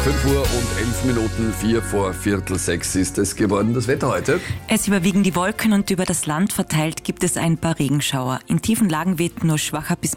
5 Uhr und 11 Minuten, 4 vor Viertel 6 ist es geworden. Das Wetter heute? Es überwiegen die Wolken und über das Land verteilt gibt es ein paar Regenschauer. In tiefen Lagen weht nur schwacher bis